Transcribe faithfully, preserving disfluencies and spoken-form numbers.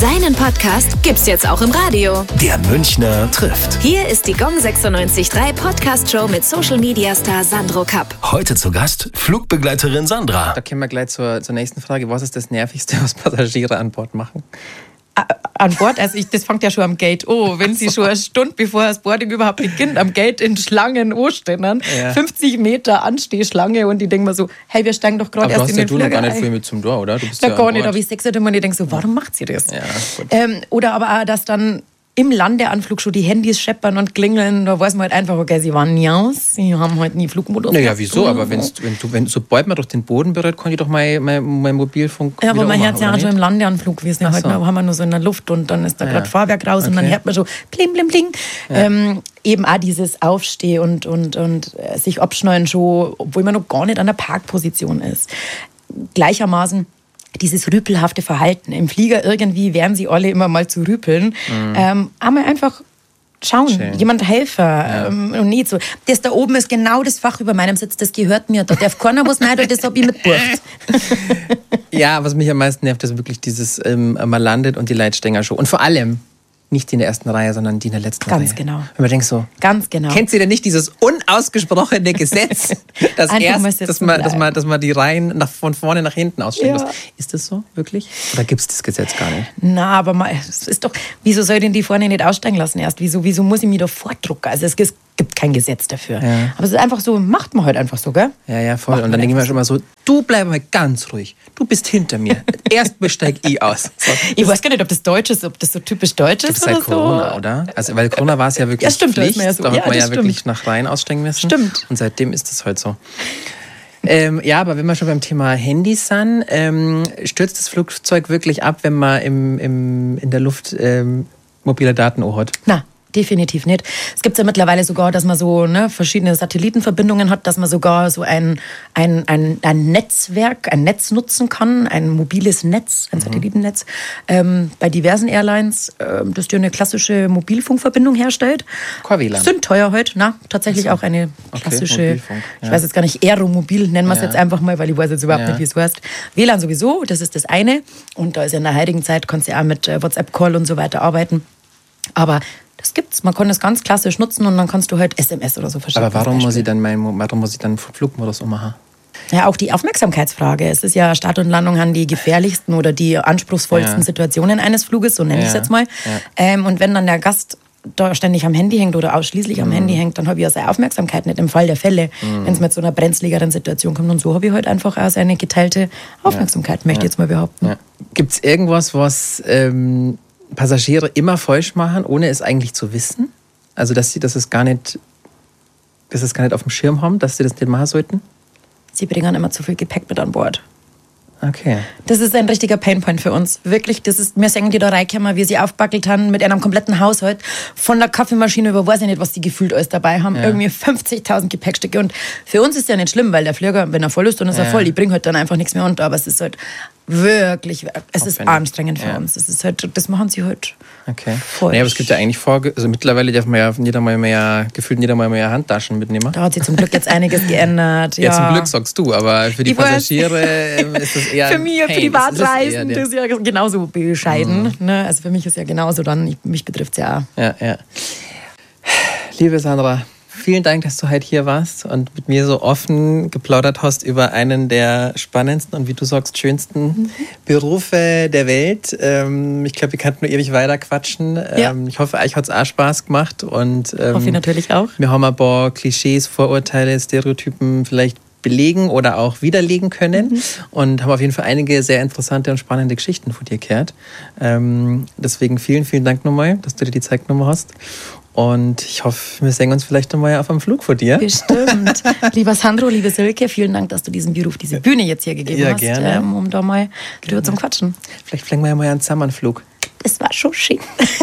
Seinen Podcast gibt's jetzt auch im Radio. Der Münchner trifft. Hier ist die Gong sechsundneunzig Komma drei Podcast-Show mit Social-Media-Star Sandro Kapp. Heute zu Gast Flugbegleiterin Sandra. Da kommen wir gleich zur, zur nächsten Frage. Was ist das Nervigste, was Passagiere an Bord machen? An Bord, also ich, das fängt ja schon am Gate an. Wenn sie schon eine Stunde bevor das Boarding überhaupt beginnt, am Gate in Schlangen anstehen, ja. fünfzig Meter Anstehschlange und ich denke mir so, hey, wir steigen doch gerade erst in den Flieger. Aber du hast ja du noch gar nicht viel mit zum Tor, oder? Du bist Na ja gar nicht, aber ich sechs halt immer und ich denke so, warum macht sie das? Ja, ähm, oder aber auch, dass dann im Landeanflug schon die Handys scheppern und klingeln, da weiß man halt einfach, okay, sie waren nie aus, sie haben halt nie Flugmodus. Naja, wieso? Aber wenn's, wenn du, wenn, sobald man durch den Boden berührt, kann ich doch mein, mein, mein Mobilfunk Ja, aber man ummachen, hört ja auch schon im Landeanflug gewesen. Heute so. haben wir nur so in der Luft und dann ist da gerade ja. Fahrwerk raus okay. und dann hört man so bling, bling, bling. Ja. Ähm, eben auch dieses Aufstehen und, und, und sich abschneiden schon, obwohl man noch gar nicht an der Parkposition ist. Gleichermaßen dieses rüpelhafte Verhalten. Im Flieger irgendwie werden sie alle immer mal zu rüpeln. Mhm. Ähm, einmal einfach schauen, Schön. jemand helfen ja. ähm, und nicht so. Das da oben ist genau das Fach über meinem Sitz, das gehört mir. Da darf keiner was rein, das habe ich mitgebracht. Ja, was mich am meisten nervt, ist wirklich dieses, ähm, man landet und die Leitstänger schon. Und vor allem nicht die in der ersten Reihe, sondern die in der letzten Ganz Reihe. Ganz genau. Wenn man denkt so, Ganz genau. Kennt sie denn nicht dieses unausgesprochene Gesetz, dass, erst, dass, man, dass, man, dass man die Reihen nach, von vorne nach hinten ausstellen ja. muss? Ist das so, wirklich? Oder gibt es das Gesetz gar nicht? Na, aber mal, es ist doch, wieso soll ich denn die vorne nicht aussteigen lassen erst? Wieso, wieso muss ich mich da vordrucken? Also es gibt kein Gesetz dafür. Ja. Aber es ist einfach so, macht man halt einfach so, gell? Ja, ja, voll. Macht und dann denke ich mir schon mal so, du bleib mal ganz ruhig. Du bist hinter mir. Erst besteig ich aus. So. Ich weiß gar nicht, ob das deutsch ist, ob das so typisch deutsch ist oder seit Corona, so. oder? Also, weil Corona war es ja wirklich ja, stimmt, Pflicht. Da, ja so. da hat ja, man ja stimmt. wirklich nach Reihen aussteigen müssen. Stimmt. Und seitdem ist das halt so. Ähm, ja, aber wenn wir schon beim Thema Handys sind, ähm, stürzt das Flugzeug wirklich ab, wenn man im, im, in der Luft ähm, mobile Daten hat? Na. Definitiv nicht. Es gibt ja mittlerweile sogar, dass man so ne, verschiedene Satellitenverbindungen hat, dass man sogar so ein, ein, ein, ein Netzwerk, ein Netz nutzen kann, ein mobiles Netz, ein mhm. Satellitennetz, ähm, bei diversen Airlines, äh, das dir eine klassische Mobilfunkverbindung herstellt. Kein W L A N. Sind teuer heute, na, tatsächlich so. auch eine klassische, okay, ja. ich weiß jetzt gar nicht, Aeromobil, nennen wir es ja. jetzt einfach mal, weil ich weiß jetzt überhaupt ja. nicht, wie es heißt. W L A N sowieso, das ist das eine. Und da ist ja in der heutigen Zeit, kannst du ja auch mit WhatsApp-Call und so weiter arbeiten. Aber das gibt's. Man kann das ganz klassisch nutzen und dann kannst du halt S M S oder so verschicken. Aber warum muss ich dann mein, warum muss ich dann Flugmodus ummachen? Ja, auch die Aufmerksamkeitsfrage. Es ist ja, Start und Landung haben die gefährlichsten oder die anspruchsvollsten ja. Situationen eines Fluges, so nenne ja. ich es jetzt mal. Ja. Ähm, und wenn dann der Gast da ständig am Handy hängt oder ausschließlich mhm. am Handy hängt, dann habe ich ja seine Aufmerksamkeit nicht im Fall der Fälle, mhm. wenn es mit so einer brenzligeren Situation kommt. Und so habe ich halt einfach auch seine geteilte Aufmerksamkeit, ja. möchte ich ja. jetzt mal behaupten. Ja. Gibt es irgendwas, was Ähm Passagiere immer falsch machen, ohne es eigentlich zu wissen? Also, dass sie das es gar nicht, dass es gar nicht auf dem Schirm haben, dass sie das nicht machen sollten? Sie bringen immer zu viel Gepäck mit an Bord. Okay. Das ist ein richtiger Painpoint für uns. Wirklich, das ist, wir sehen die da reinkommen, wie sie aufbackelt haben mit einem kompletten Haushalt. Von der Kaffeemaschine über, weiß ich nicht, was die gefühlt alles dabei haben. Ja. Irgendwie fünfzigtausend Gepäckstücke. Und für uns ist ja nicht schlimm, weil der Flieger, wenn er voll ist, dann ist ja. er voll. Ich bringe halt dann einfach nichts mehr unter. Aber es ist halt wirklich, es ist anstrengend für ja. uns. Es ist halt, das machen sie halt okay. falsch. Naja, aber es gibt ja eigentlich vor, also mittlerweile darf man ja jeder mal mehr, gefühlt jeder mal mehr Handtaschen mitnehmen. Da hat sich zum Glück jetzt einiges geändert. Ja, ja zum Glück sagst du, aber für die ich Passagiere weiß. ist das eher für mich Privatreisen, das ist ja genauso bescheiden. Mhm. Ne? Also für mich ist ja genauso dann, ich, mich betrifft es ja auch. Ja, ja. Liebe Sandra, vielen Dank, dass du heute hier warst und mit mir so offen geplaudert hast über einen der spannendsten und wie du sagst, schönsten mhm. Berufe der Welt. Ähm, ich glaube, wir könnten nur ewig weiter quatschen. Ja. Ähm, ich hoffe, euch hat es auch Spaß gemacht. Und, ähm, hoffe ich natürlich auch. Wir haben ein paar Klischees, Vorurteile, Stereotypen vielleicht belegen oder auch widerlegen können mhm. und haben auf jeden Fall einige sehr interessante und spannende Geschichten von dir gehört. Ähm, deswegen vielen, vielen Dank nochmal, dass du dir die Zeit genommen hast. Und ich hoffe, wir sehen uns vielleicht nochmal auf einem Flug von dir. Bestimmt. Lieber Sandro, liebe Silke, vielen Dank, dass du diesen Beruf, diese Bühne jetzt hier gegeben ja, hast, gerne. Ähm, um da mal drüber zum Quatschen. Vielleicht fliegen wir ja mal einen Zusammenflug. Das war schon schön.